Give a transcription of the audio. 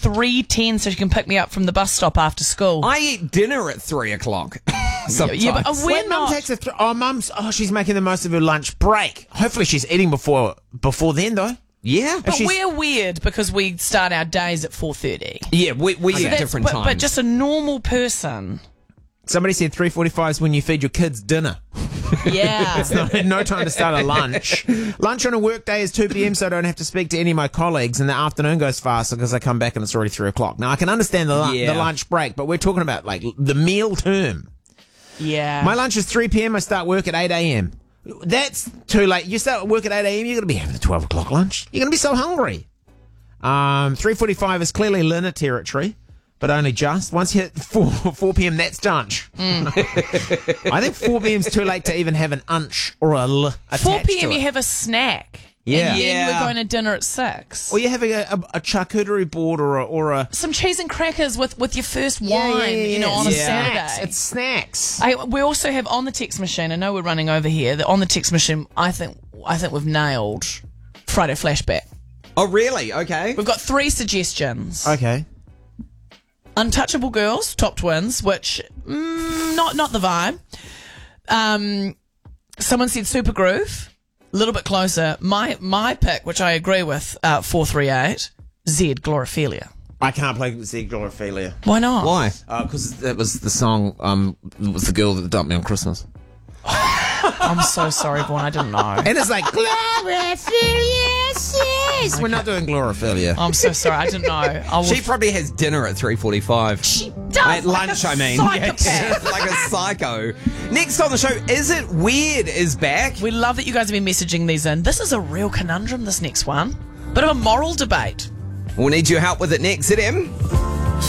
3:10 so she can pick me up from the bus stop after school. I eat dinner at 3 o'clock. Sometimes. Yeah, but we're Wait, Mum not. takes Mum's. She's making the most of her lunch break. Hopefully, she's eating before then, though. Yeah. But we're weird because we start our days at 4:30. Yeah, we eat That's- different times. But just a normal person. Somebody said 3:45 is when you feed your kids dinner. Yeah. No time to start a lunch. Lunch on a work day is 2 p.m, so I don't have to speak to any of my colleagues, and the afternoon goes faster because I come back and it's already 3 o'clock. Now, I can understand the lunch break, but we're talking about, like, the meal term. Yeah. My lunch is 3 p.m, I start work at 8 a.m. That's too late. You start work at 8 a.m, you're going to be having a 12 o'clock lunch. You're going to be so hungry. 3:45 is clearly Lina territory, but only just. Once you hit 4 p.m, that's lunch. I think 4 p.m. is too late to even have an unch or a 4 attached p.m. to you it. have a snack. Yeah. And then Yeah. we're going to dinner at 6. Or you're having a charcuterie board or a Some cheese and crackers with your first wine, yeah, on a snacks. Saturday. It's snacks. We also have on the text machine. I know we're running over here. On the text machine, I think we've nailed Friday Flashback. Oh, really? Okay. We've got 3 suggestions. Okay. Untouchable Girls, Top Twins, which not the vibe. Someone said Super Groove, a little bit closer. My pick, which I agree with, 438, Zed Glorophilia. I can't play Z Glorophilia. Why not? Why? Because that was the song, it was the girl that dumped me on Christmas. I'm so sorry, Vaughn. I didn't know. And it's like, Glorophilia, sis. We're not doing Glorophilia. I'm so sorry. I didn't know. I will She probably has dinner at 3:45. She does. At lunch, I mean. Psychopath. Like a psycho. Next on the show, Is It Weird is back. We love that you guys have been messaging these in. This is a real conundrum, this next one. Bit of a moral debate. We'll need your help with it next. ZM